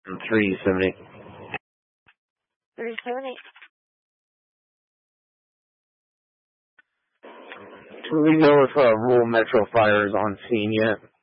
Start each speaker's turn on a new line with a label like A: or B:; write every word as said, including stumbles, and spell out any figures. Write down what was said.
A: three seventy.
B: three seventy.
A: Do we know if uh, Rural Metro Fire is on scene yet?